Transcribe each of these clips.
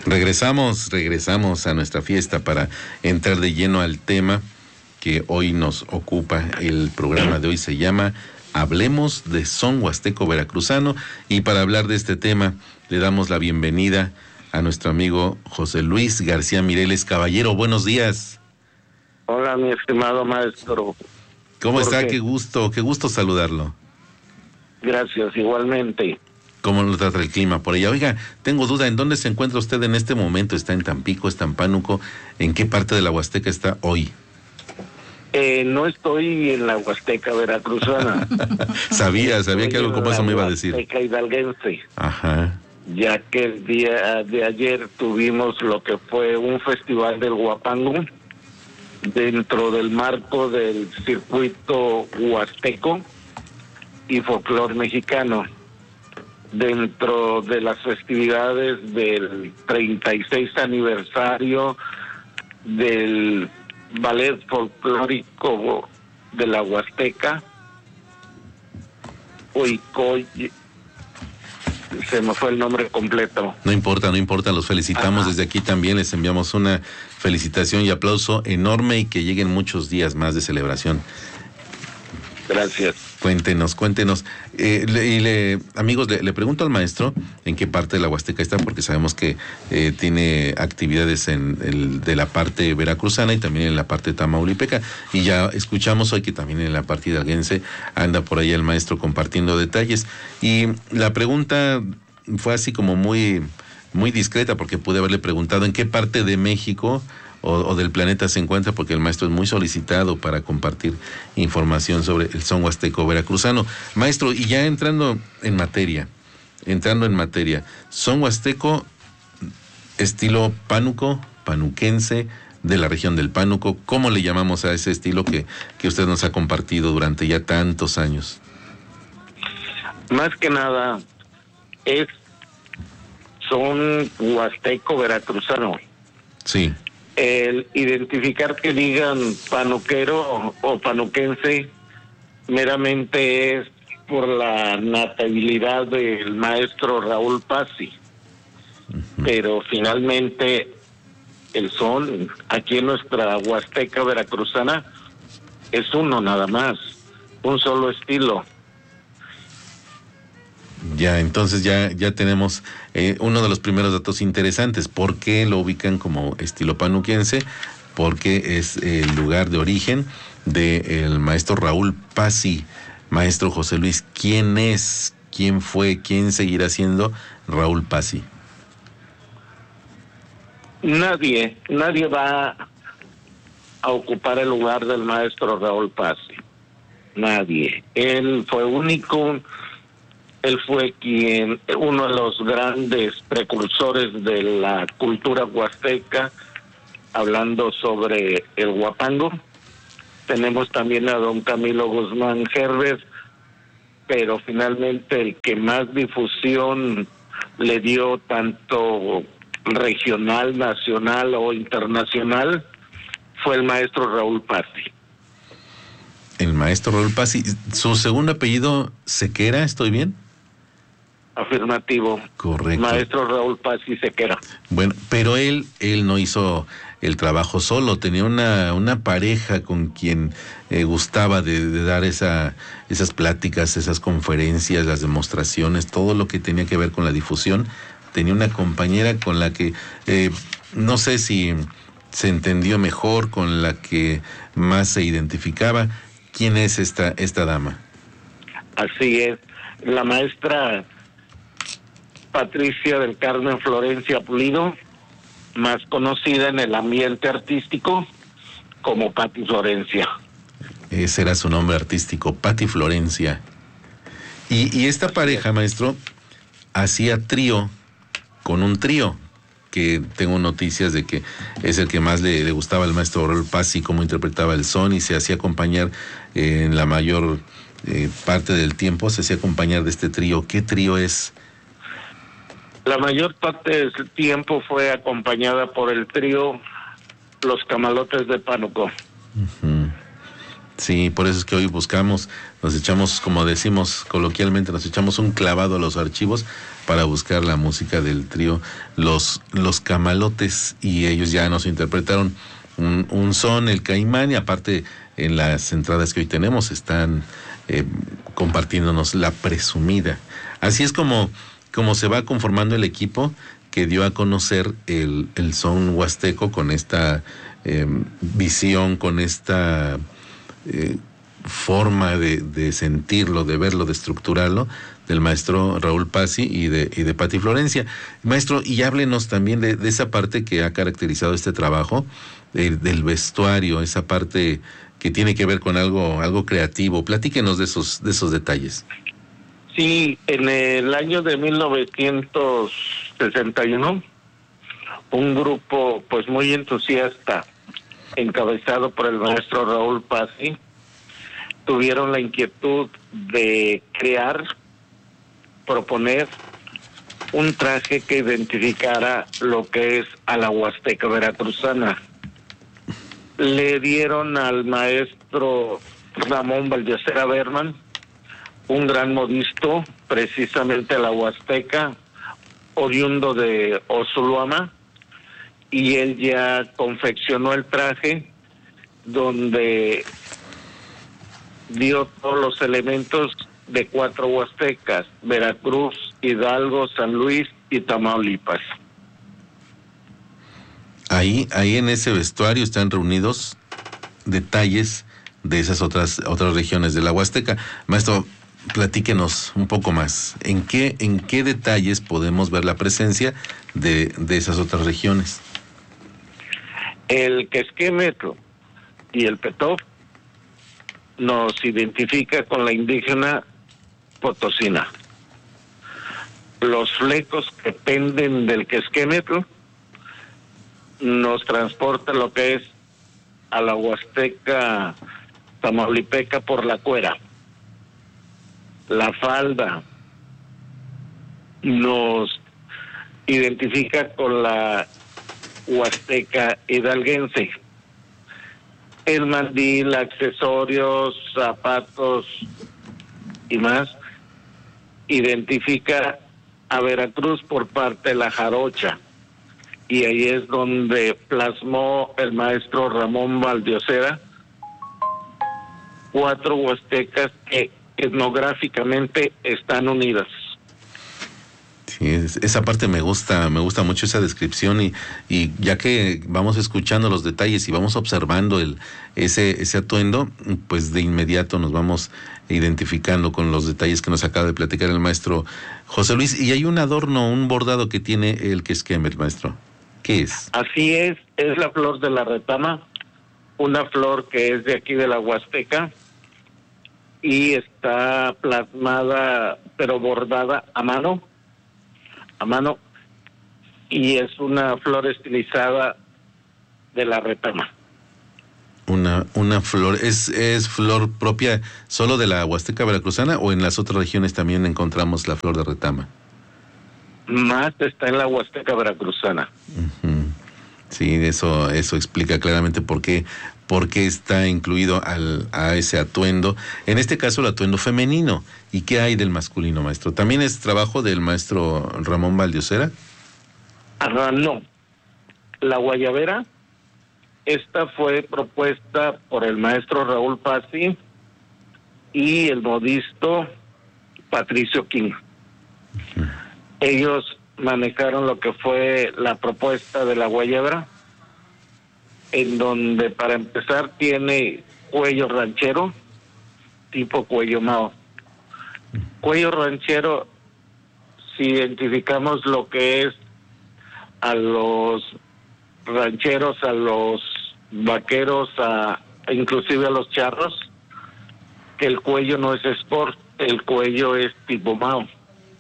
Regresamos a nuestra fiesta para entrar de lleno al tema que hoy nos ocupa. El programa de hoy se llama Hablemos de Son Huasteco Veracruzano, y para hablar de este tema le damos la bienvenida a nuestro amigo José Luis García Mireles. Caballero, buenos días. Hola, mi estimado maestro. ¿Cómo está? Qué gusto saludarlo. Gracias, igualmente. ¿Cómo lo trata el clima por allá? Oiga, tengo duda, ¿en dónde se encuentra usted en este momento? ¿Está en Tampico, está en Pánuco? ¿En qué parte de la Huasteca está hoy? No estoy en la Huasteca Veracruzana. sabía que algo como eso me iba a decir. Huasteca hidalguense. Ajá. Ya que el día de ayer tuvimos lo que fue un festival del Huapango dentro del marco del circuito huasteco y folclor mexicano, dentro de las festividades del 36 aniversario del ballet folclórico de la Huasteca. Huicoy, se me fue el nombre completo. No importa, los felicitamos. Ajá. Desde aquí también les enviamos una felicitación y aplauso enorme, y que lleguen muchos días más de celebración. Gracias. Cuéntenos. Amigos, le pregunto al maestro en qué parte de la Huasteca está, porque sabemos que tiene actividades de la parte veracruzana y también en la parte tamaulipeca. Y ya escuchamos hoy que también en la parte hidalguense anda por ahí el maestro compartiendo detalles. Y la pregunta fue así como muy, muy discreta, porque pude haberle preguntado en qué parte de México o del planeta se encuentra, porque el maestro es muy solicitado para compartir información sobre el son huasteco veracruzano. Maestro, y ya entrando en materia, son huasteco estilo pánuco, panuquense, de la región del Pánuco, ¿cómo le llamamos a ese estilo que usted nos ha compartido durante ya tantos años? Más que nada son huasteco veracruzano. Sí. El identificar que digan panuquero o panuquense meramente es por la natabilidad del maestro Raúl Pasi. Uh-huh. Pero finalmente el son aquí en nuestra Huasteca veracruzana es uno nada más, un solo estilo. Ya, entonces ya tenemos uno de los primeros datos interesantes. ¿Por qué lo ubican como estilo panuquense? Porque es el lugar de origen del maestro Raúl Pasi. Maestro José Luis, ¿quién es, quién fue, quién seguirá siendo Raúl Pasi? Nadie va a ocupar el lugar del maestro Raúl Pasi. Nadie. Él fue único. Él fue uno de los grandes precursores de la cultura huasteca, hablando sobre el huapango. Tenemos también a don Camilo Guzmán Herbert, pero finalmente el que más difusión le dio, tanto regional, nacional o internacional, fue el maestro Raúl Pasi. El maestro Raúl Pasi. ¿Su segundo apellido Sequera, estoy bien? Afirmativo. Correcto. Maestro Raúl Pasi Sequera. Bueno, pero él no hizo el trabajo solo, tenía una pareja con quien gustaba de dar esas pláticas, esas conferencias, las demostraciones, todo lo que tenía que ver con la difusión. Tenía una compañera con la que no sé si se entendió mejor, con la que más se identificaba. ¿Quién es esta dama? Así es, la maestra Patricia del Carmen Florencia Pulido, más conocida en el ambiente artístico como Pati Florencia. Ese era su nombre artístico, Pati Florencia. Y esta pareja, maestro, hacía trío con un trío, que tengo noticias de que es el que más le gustaba al maestro Raúl Pasi, cómo interpretaba el son, y se hacía acompañar en la mayor parte del tiempo, se hacía acompañar de este trío. ¿Qué trío es? La mayor parte del tiempo fue acompañada por el trío Los Camalotes de Pánuco. Uh-huh. Sí, por eso es que hoy buscamos, nos echamos, como decimos coloquialmente, nos echamos un clavado a los archivos para buscar la música del trío Los Camalotes, y ellos ya nos interpretaron un son, el Caimán, y aparte en las entradas que hoy tenemos están compartiéndonos La Presumida. Así es como se va conformando el equipo que dio a conocer el son huasteco con esta visión, con esta forma de sentirlo, de verlo, de estructurarlo, del maestro Raúl Pazzi y de Pati Florencia. Maestro, y háblenos también de esa parte que ha caracterizado este trabajo, del vestuario, esa parte que tiene que ver con algo creativo. Platíquenos de esos detalles. Sí, en el año de 1961, un grupo pues muy entusiasta, encabezado por el maestro Raúl Pazzi, tuvieron la inquietud de proponer un traje que identificara lo que es a la Huasteca veracruzana. Le dieron al maestro Ramón Valdiosera Berman, un gran modisto, precisamente a la Huasteca, oriundo de Osuluama, y él ya confeccionó el traje donde dio todos los elementos de 4 huastecas: Veracruz, Hidalgo, San Luis y Tamaulipas. Ahí en ese vestuario están reunidos detalles de esas otras regiones de la Huasteca. Maestro, platíquenos un poco más. ¿En qué detalles podemos ver la presencia de esas otras regiones? El Quesquémetl y el Petop nos identifica con la indígena potosina. Los flecos que penden del Quesquémetl nos transporta lo que es a la Huasteca tamaulipeca por la cuera. La falda nos identifica con la Huasteca hidalguense. El mandil, accesorios, zapatos y más identifica a Veracruz por parte de la jarocha, y ahí es donde plasmó el maestro Ramón Valdiosera 4 huastecas que etnográficamente están unidas. Sí, esa parte me gusta mucho esa descripción, y ya que vamos escuchando los detalles y vamos observando ese atuendo, pues de inmediato nos vamos identificando con los detalles que nos acaba de platicar el maestro José Luis. Y hay un adorno, un bordado que tiene el Quesquémetl, maestro. ¿Qué es? Así es la flor de la retama, una flor que es de aquí de la Huasteca y está plasmada, pero bordada a mano, y es una flor estilizada de la retama. Una flor, ¿es flor propia solo de la Huasteca veracruzana o en las otras regiones también encontramos la flor de retama? Más está en la Huasteca veracruzana. Uh-huh. Sí, eso explica claramente por qué está incluido a ese atuendo. En este caso, el atuendo femenino. ¿Y qué hay del masculino, maestro? ¿También es trabajo del maestro Ramón Valdiosera? No. La guayabera, esta fue propuesta por el maestro Raúl Pazzi y el modisto Patricio King. Uh-huh. Ellos manejaron lo que fue la propuesta de la guayabera, en donde para empezar tiene cuello ranchero, tipo cuello mao. Cuello ranchero, si identificamos lo que es a los rancheros, a los vaqueros, inclusive a los charros, que el cuello no es sport, el cuello es tipo mao,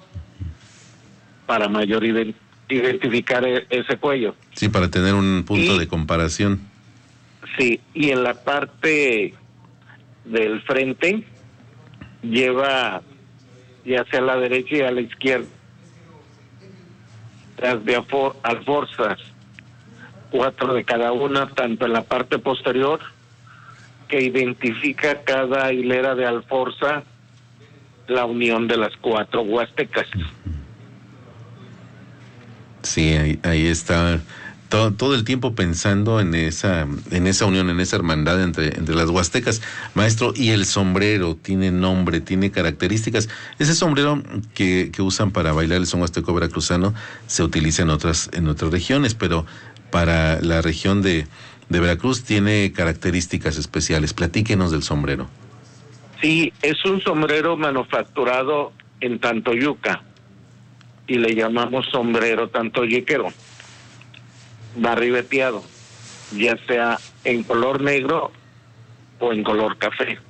para mayor identificar ese cuello. Sí, para tener un punto de comparación. Sí, y en la parte del frente lleva, ya sea a la derecha y a la izquierda, las de alforzas, 4 de cada una, tanto en la parte posterior que identifica cada hilera de alforza, la unión de las 4 huastecas. Sí, ahí está todo el tiempo pensando en esa unión, en esa hermandad entre las huastecas. Maestro, y el sombrero tiene nombre, tiene características. Ese sombrero que usan para bailar el son huasteco veracruzano se utiliza en otras regiones, pero para la región de Veracruz tiene características especiales. Platíquenos del sombrero. Sí, es un sombrero manufacturado en Tantoyuca y le llamamos sombrero tantoyuquero. Va ribeteado, ya sea en color negro o en color café.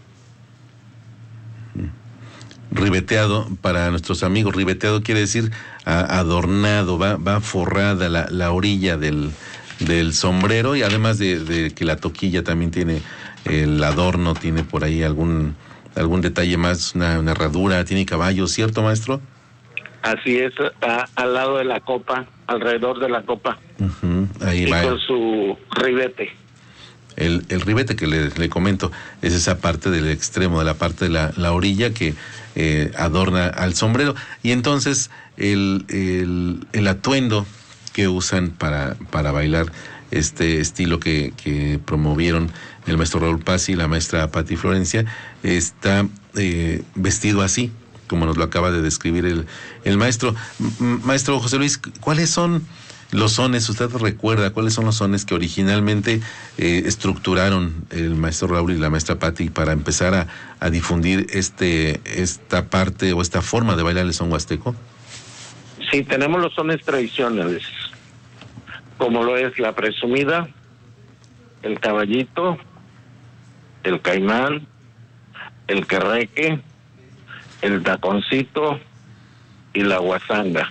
Ribeteado, para nuestros amigos, ribeteado quiere decir adornado, va forrada la orilla del sombrero, y además de que la toquilla también tiene el adorno, tiene por ahí algún detalle más, una herradura, tiene caballos, ¿cierto, maestro? Así es, al lado de la copa, alrededor de la copa. Ahí y va. Con su ribete. El ribete que le comento es esa parte del extremo, de la parte de la orilla que adorna al sombrero. Y entonces el atuendo que usan para bailar este estilo que promovieron el maestro Raúl Paz y la maestra Pati Florencia, está vestido así, como nos lo acaba de describir el maestro. Maestro José Luis, ¿cuáles son los sones? ¿Usted recuerda cuáles son los sones que originalmente estructuraron el maestro Raúl y la maestra Pati para empezar a difundir esta parte o esta forma de bailar el son huasteco? Sí, tenemos los sones tradicionales, como lo es la presumida, el caballito, el caimán, el querreque, el taconcito y la guasanga.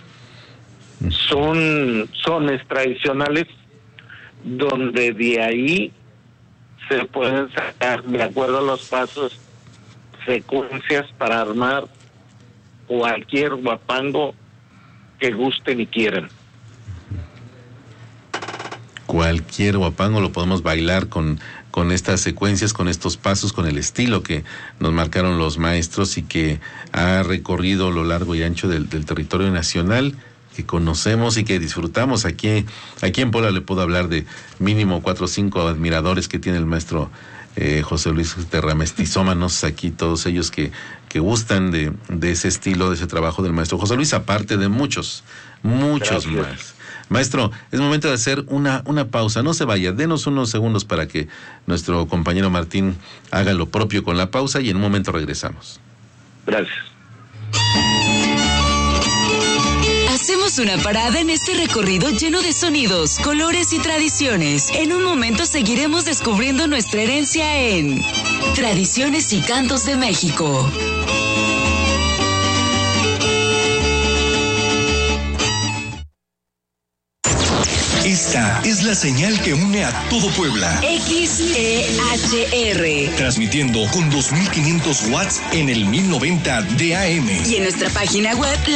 Son sones tradicionales donde de ahí se pueden sacar, de acuerdo a los pasos, secuencias para armar cualquier guapango que gusten y quieran. Cualquier guapango lo podemos bailar con estas secuencias, con estos pasos, con el estilo que nos marcaron los maestros y que ha recorrido lo largo y ancho del territorio nacional, que conocemos y que disfrutamos. Aquí en Puebla le puedo hablar de mínimo 4 o 5 admiradores que tiene el maestro José Luis terramestizómanos, aquí todos ellos que gustan de ese estilo, de ese trabajo del maestro José Luis, aparte de muchos Gracias. Más. Maestro, es momento de hacer una pausa. No se vaya, denos unos segundos para que nuestro compañero Martín haga lo propio con la pausa y en un momento regresamos. Gracias. Hacemos una parada en este recorrido lleno de sonidos, colores y tradiciones. En un momento seguiremos descubriendo nuestra herencia en Tradiciones y Cantos de México. Esta es la señal que une a todo Puebla. XEHR. Transmitiendo con 2500 watts en el 1090 de AM. Y en nuestra página web